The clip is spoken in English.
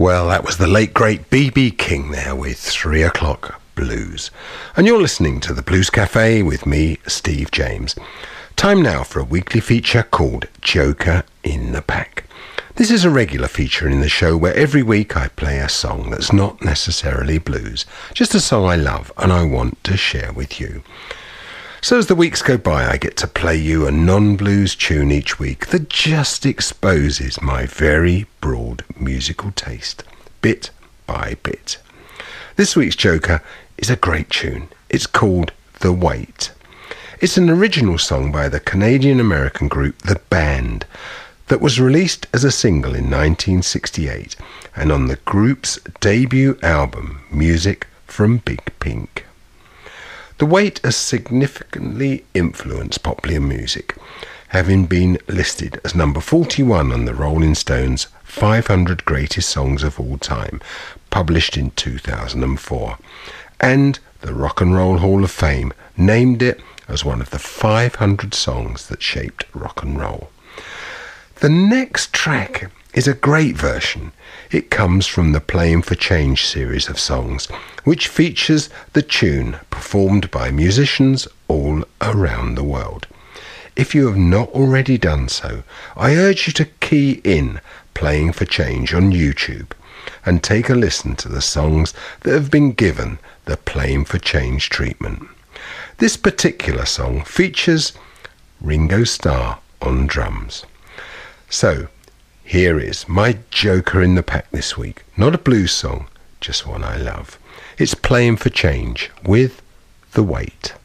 Well, that was the late great B.B. King there with 3 o'clock blues. And you're listening to the Blues Cafe with me, Steve James. Time now for a weekly feature called Joker in the Pack. This is a regular feature in the show where every week I play a song that's not necessarily blues, just a song I love and I want to share with you. So as the weeks go by, I get to play you a non-blues tune each week that just exposes my very broad musical taste, bit by bit. This week's Joker is a great tune. It's called The Wait. It's an original song by the Canadian-American group The Band that was released as a single in 1968 and on the group's debut album, Music from Big Pink. The Wait has significantly influenced popular music, having been listed as number 41 on the Rolling Stones 500 Greatest Songs of All Time, published in 2004, and the Rock and Roll Hall of Fame named it as one of the 500 songs that shaped rock and roll. The next track is a great version. It comes from the Playing for Change series of songs, which features the tune performed by musicians all around the world. If you have not already done so, I urge you to key in Playing for Change on YouTube and take a listen to the songs that have been given the Playing for Change treatment. This particular song features Ringo Starr on drums. So, here is my Joker in the Pack this week. Not a blues song, just one I love. It's Playing for Change with The Wait.